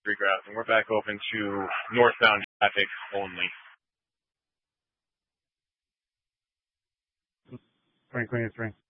reroute, and we're back open to northbound traffic only. 2023.